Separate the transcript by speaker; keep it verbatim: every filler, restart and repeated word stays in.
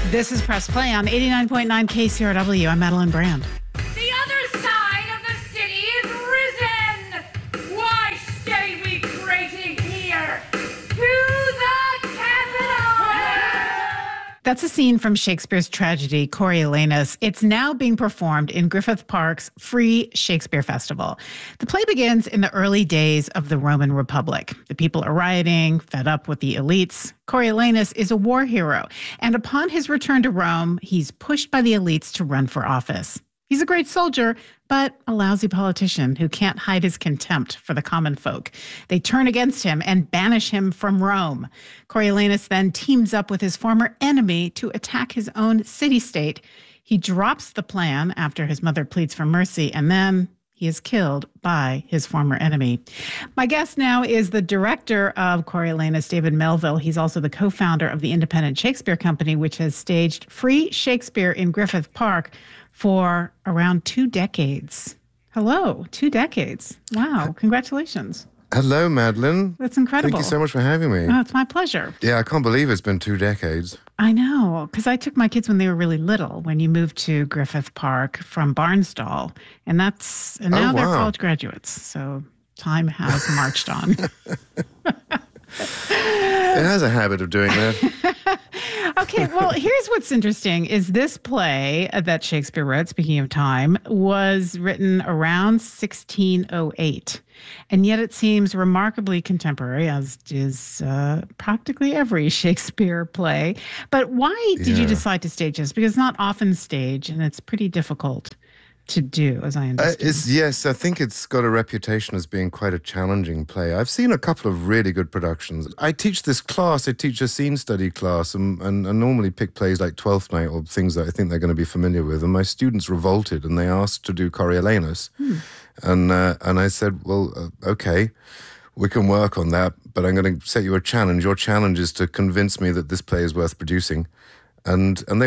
Speaker 1: This is Press Play on eighty-nine point nine K C R W. I'm Madeline Brand.
Speaker 2: The other side of the city is risen. Why stay we prating here? To the Capitol!
Speaker 1: That's a scene from Shakespeare's tragedy, Coriolanus. It's now being performed in Griffith Park's free Shakespeare Festival. The play begins in the early days of the Roman Republic. The people are rioting, fed up with the elites. Coriolanus is a war hero, and upon his return to Rome, he's pushed by the elites to run for office. He's a great soldier, but a lousy politician who can't hide his contempt for the common folk. They turn against him and banish him from Rome. Coriolanus then teams up with his former enemy to attack his own city-state. He drops the plan after his mother pleads for mercy, and then he is killed by his former enemy. My guest now is the director of Coriolanus, David Melville. He's also the co-founder of the Independent Shakespeare Company, which has staged free Shakespeare in Griffith Park for around two decades. Hello, two decades. Wow, congratulations.
Speaker 3: Hello, Madeline.
Speaker 1: That's incredible.
Speaker 3: Thank you so much for having me.
Speaker 1: Oh, it's my pleasure.
Speaker 3: Yeah, I can't believe it's been two decades.
Speaker 1: I know, because I took my kids when they were really little, when you moved to Griffith Park from Barnstall, and that's and now
Speaker 3: Oh,
Speaker 1: they're
Speaker 3: wow.
Speaker 1: college graduates, so time has marched on.
Speaker 3: It has a habit of doing that.
Speaker 1: Okay, well, here's what's interesting is this play that Shakespeare wrote, speaking of time, was written around sixteen oh eight. And yet it seems remarkably contemporary, as is uh, practically every Shakespeare play. But why did you
Speaker 3: Yeah.
Speaker 1: decide to stage this? Because it's not often staged, and it's pretty difficult to do, as I
Speaker 3: Uh,
Speaker 1: understand.
Speaker 3: it's, yes, I think it's got a reputation as being quite a challenging play. I've seen a couple of really good productions. I teach this class, I teach a scene study class, and, and I normally pick plays like Twelfth Night or things that I think they're going to be familiar with. And my students revolted and they asked to do Coriolanus. Hmm. And, uh, and I said, well, uh, okay, we can work on that, but I'm going to set you a challenge. Your challenge is to convince me that this play is worth producing. And, and they